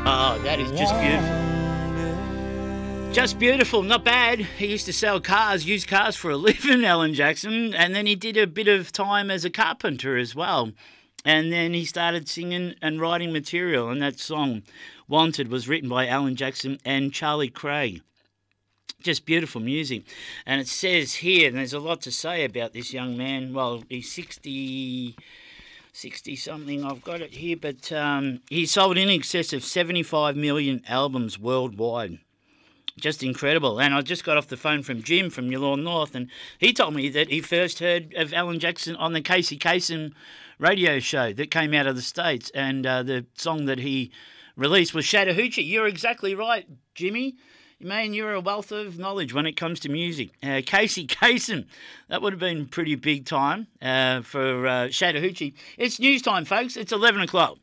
Oh, that is just beautiful. Just beautiful, not bad. He used to sell cars, used cars for a living, Alan Jackson, and then he did a bit of time as a carpenter as well. And then he started singing and writing material, and that song, Wanted, was written by Alan Jackson and Charlie Craig. Just beautiful music. And it says here, and there's a lot to say about this young man. Well, he's 60-something, I've got it here, but he sold in excess of 75 million albums worldwide. Just incredible. And I just got off the phone from Jim from Yallourn North, and he told me that he first heard of Alan Jackson on the Casey Kasem radio show that came out of the States, and the song that he released was Chattahoochee. You're exactly right, Jimmy. Man, you're a wealth of knowledge when it comes to music. Casey Kasem, that would have been pretty big time for Chattahoochee. It's news time, folks. It's 11 o'clock.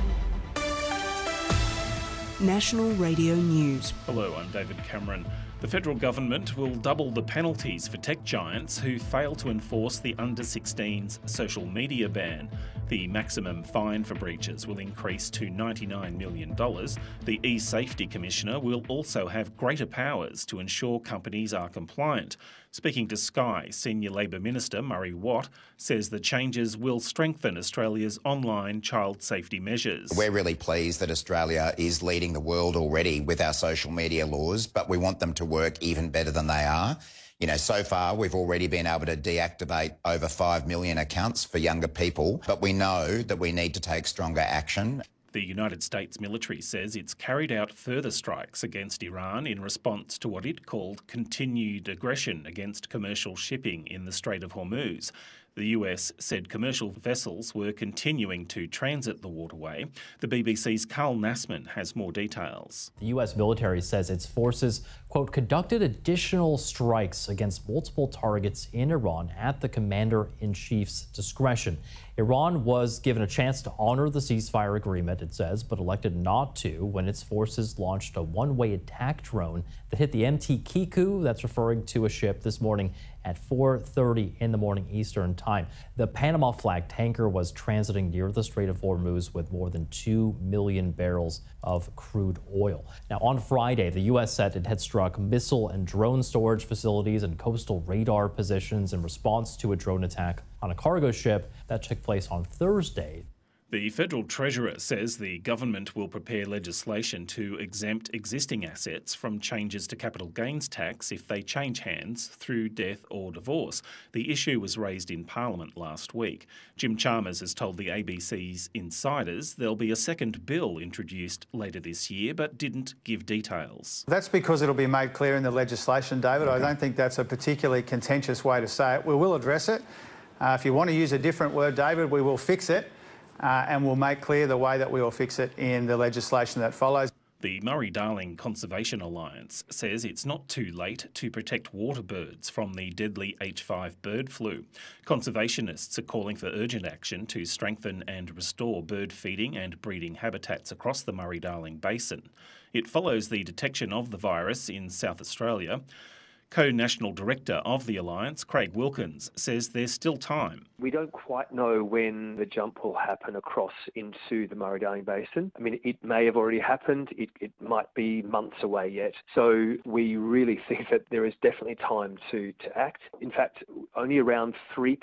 National Radio News. Hello, I'm David Cameron. The federal government will double the penalties for tech giants who fail to enforce the under-16s social media ban. The maximum fine for breaches will increase to $99 million. The e-Safety Commissioner will also have greater powers to ensure companies are compliant. Speaking to Sky, Senior Labor Minister Murray Watt says the changes will strengthen Australia's online child safety measures. We're really pleased that Australia is leading the world already with our social media laws, but we want them to work even better than they are. You know, so far we've already been able to deactivate over 5 million accounts for younger people, but we know that we need to take stronger action. The United States military says it's carried out further strikes against Iran in response to what it called continued aggression against commercial shipping in the Strait of Hormuz. The US said commercial vessels were continuing to transit the waterway. The BBC's Carl Nassman has more details. The US military says its forces, quote, conducted additional strikes against multiple targets in Iran at the commander-in-chief's discretion. Iran was given a chance to honor the ceasefire agreement, it says, but elected not to when its forces launched a one-way attack drone that hit the MT Kiku, that's referring to a ship, this morning at 4:30 in the morning Eastern time. The Panama flag tanker was transiting near the Strait of Hormuz with more than 2 million barrels of crude oil. Now, on Friday, the U.S. said it had struck missile and drone storage facilities and coastal radar positions in response to a drone attack on a cargo ship that took place on Thursday. The Federal Treasurer says the government will prepare legislation to exempt existing assets from changes to capital gains tax if they change hands through death or divorce. The issue was raised in Parliament last week. Jim Chalmers has told the ABC's Insiders there'll be a second bill introduced later this year, but didn't give details. That's because it'll be made clear in the legislation, David. I don't think that's a particularly contentious way to say it. We will address it. If you want to use a different word, David, we will fix it. And we'll make clear the way that we will fix it in the legislation that follows. The Murray-Darling Conservation Alliance says it's not too late to protect water birds from the deadly H5 bird flu. Conservationists are calling for urgent action to strengthen and restore bird feeding and breeding habitats across the Murray-Darling Basin. It follows the detection of the virus in South Australia. Co-National Director of the Alliance, Craig Wilkins, says there's still time. We don't quite know when the jump will happen across into the Murray-Darling Basin. I mean, it may have already happened. It might be months away yet. So we really think that there is definitely time to act. In fact, only around 3%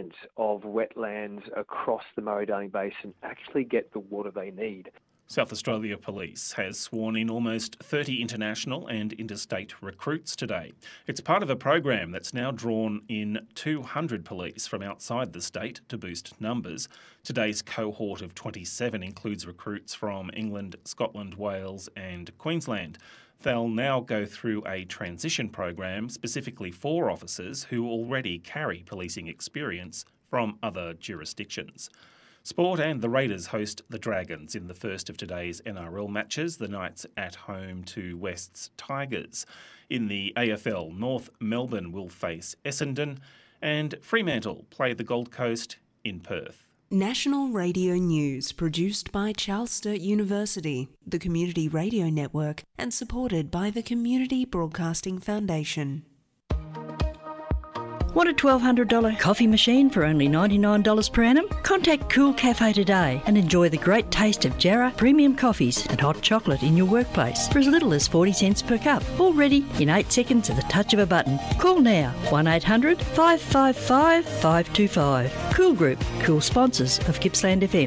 of wetlands across the Murray-Darling Basin actually get the water they need. South Australia Police has sworn in almost 30 international and interstate recruits today. It's part of a program that's now drawn in 200 police from outside the state to boost numbers. Today's cohort of 27 includes recruits from England, Scotland, Wales and Queensland. They'll now go through a transition program specifically for officers who already carry policing experience from other jurisdictions. Sport, and the Raiders host the Dragons in the first of today's NRL matches. The Knights at home to West's Tigers. In the AFL, North Melbourne will face Essendon and Fremantle play the Gold Coast in Perth. National Radio News, produced by Charles Sturt University, the Community Radio Network, and supported by the Community Broadcasting Foundation. Want a $1,200 coffee machine for only $99 per annum? Contact Cool Cafe today and enjoy the great taste of Jarrah premium coffees and hot chocolate in your workplace for as little as 40 cents per cup. All ready in 8 seconds at the touch of a button. Call now 1800 555 525. Cool Group, cool sponsors of Gippsland FM.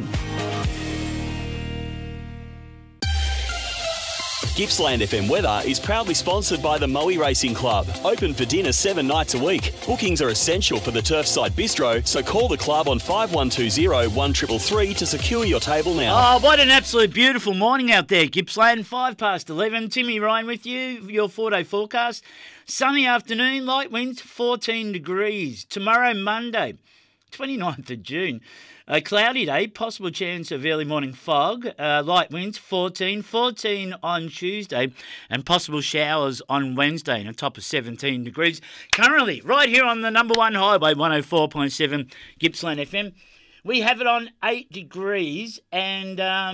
Gippsland FM weather is proudly sponsored by the Moe Racing Club. Open for dinner 7 nights a week. Bookings are essential for the Turfside Bistro, so call the club on 5120 1333 to secure your table now. Oh, what an absolute beautiful morning out there, Gippsland. 11:05. Timmy Ryan with you. Your 4-day forecast. Sunny afternoon, light winds, 14 degrees. Tomorrow, Monday, 29th of June. A cloudy day, possible chance of early morning fog, light winds 14 on Tuesday, and possible showers on Wednesday, and a top of 17 degrees. Currently, right here on the number one highway, 104.7 Gippsland FM, we have it on 8 degrees, and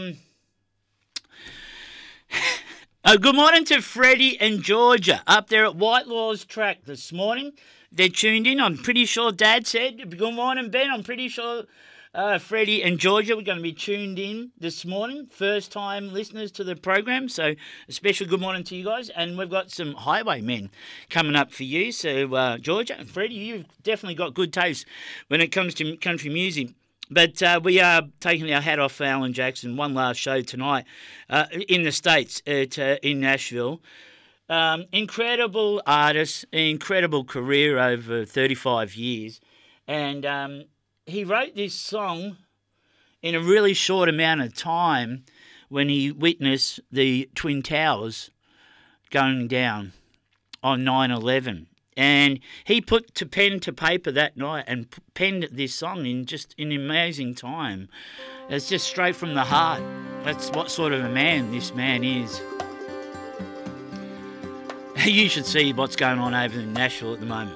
good morning to Freddie and Georgia up there at Whitelaw's track this morning. They're tuned in. I'm pretty sure Dad said, good morning, Ben. I'm pretty sure Freddie and Georgia, we're going to be tuned in this morning. First-time listeners to the program, so a special good morning to you guys. And we've got some highwaymen coming up for you. So, Georgia and Freddie, you've definitely got good taste when it comes to country music. But we are taking our hat off for Alan Jackson. One last show tonight in the States in Nashville. Incredible artist, incredible career over 35 years. And he wrote this song in a really short amount of time when he witnessed the Twin Towers going down on 9/11. And he put pen to paper that night and penned this song in just an amazing time. It's just straight from the heart. That's what sort of a man this man is. You should see what's going on over in Nashville at the moment.